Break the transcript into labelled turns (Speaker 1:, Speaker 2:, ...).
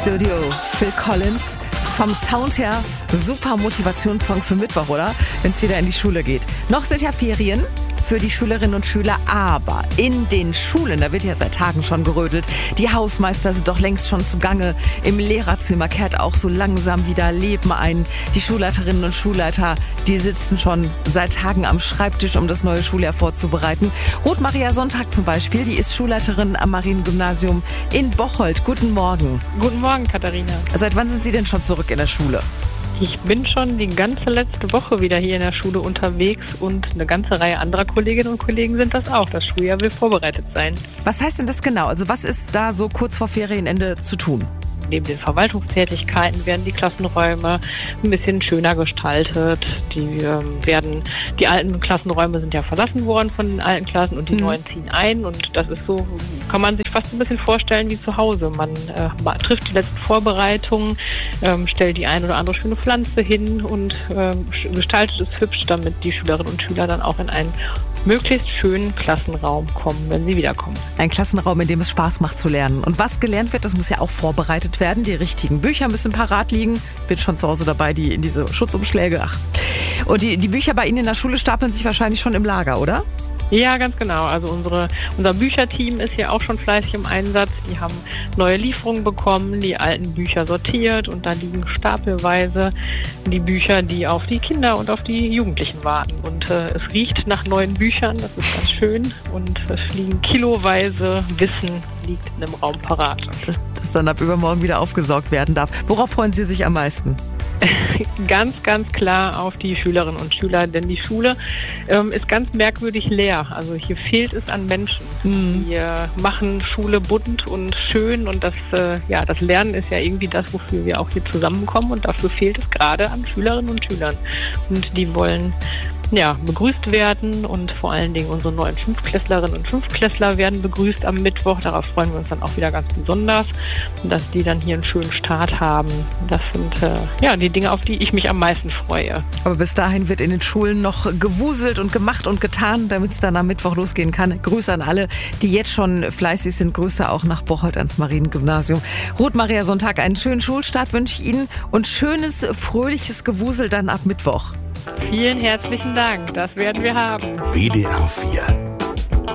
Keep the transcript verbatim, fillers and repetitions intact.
Speaker 1: Studio. Phil Collins. Vom Sound her super Motivationssong für Mittwoch, oder? Wenn es wieder in die Schule geht. Noch sind ja Ferien für die Schülerinnen und Schüler, aber in den Schulen, da wird ja seit Tagen schon gerödelt. Die Hausmeister sind doch längst schon zugange. Im Lehrerzimmer kehrt auch so langsam wieder Leben ein. Die Schulleiterinnen und Schulleiter, die sitzen schon seit Tagen am Schreibtisch, um das neue Schuljahr vorzubereiten. Ruth Maria Sonntag zum Beispiel, die ist Schulleiterin am Mariengymnasium in Bocholt. Guten Morgen.
Speaker 2: Guten Morgen, Katharina.
Speaker 1: Seit wann sind Sie denn schon zurück in der Schule?
Speaker 2: Ich bin schon die ganze letzte Woche wieder hier in der Schule unterwegs und eine ganze Reihe anderer Kolleginnen und Kollegen sind das auch. Das Schuljahr will vorbereitet sein.
Speaker 1: Was heißt denn das genau? Also was ist da so kurz vor Ferienende zu tun?
Speaker 2: Neben den Verwaltungstätigkeiten werden die Klassenräume ein bisschen schöner gestaltet. Die ähm, werden, die alten Klassenräume sind ja verlassen worden von den alten Klassen und die mhm. neuen ziehen ein. Und das ist so, kann man sich fast ein bisschen vorstellen wie zu Hause. Man äh, trifft die letzten Vorbereitungen, ähm, stellt die ein oder andere schöne Pflanze hin und ähm, gestaltet es hübsch, damit die Schülerinnen und Schüler dann auch in einen möglichst schönen Klassenraum kommen, wenn sie wiederkommen.
Speaker 1: Ein Klassenraum, in dem es Spaß macht zu lernen. Und was gelernt wird, das muss ja auch vorbereitet werden. Die richtigen Bücher müssen parat liegen. Bin schon zu Hause dabei, die in diese Schutzumschläge. Ach. Und die, die Bücher bei Ihnen in der Schule stapeln sich wahrscheinlich schon im Lager, oder?
Speaker 2: Ja, ganz genau. Also unsere, unser Bücherteam ist hier auch schon fleißig im Einsatz. Die haben neue Lieferungen bekommen, die alten Bücher sortiert und da liegen stapelweise die Bücher, die auf die Kinder und auf die Jugendlichen warten. Und äh, es riecht nach neuen Büchern, das ist ganz schön. Und es liegen kiloweise Wissen, liegt in einem Raum parat.
Speaker 1: Das, das dann ab übermorgen wieder aufgesaugt werden darf. Worauf freuen Sie sich am meisten?
Speaker 2: Ganz, ganz klar auf die Schülerinnen und Schüler, denn die Schule ähm, ist ganz merkwürdig leer. Also hier fehlt es an Menschen. Mhm. Die äh, machen Schule bunt und schön und das, äh, ja, das Lernen ist ja irgendwie das, wofür wir auch hier zusammenkommen und dafür fehlt es gerade an Schülerinnen und Schülern. Und die wollen ja, begrüßt werden und vor allen Dingen unsere neuen Fünftklässlerinnen und Fünftklässler werden begrüßt am Mittwoch. Darauf freuen wir uns dann auch wieder ganz besonders, dass die dann hier einen schönen Start haben. Das sind äh, ja die Dinge, auf die ich mich am meisten freue.
Speaker 1: Aber bis dahin wird in den Schulen noch gewuselt und gemacht und getan, damit es dann am Mittwoch losgehen kann. Grüße an alle, die jetzt schon fleißig sind. Grüße auch nach Bocholt ans Mariengymnasium. Ruth Maria Sonntag, einen schönen Schulstart wünsche ich Ihnen und schönes, fröhliches Gewusel dann ab Mittwoch.
Speaker 2: Vielen herzlichen Dank, das werden wir haben.
Speaker 3: W D R vier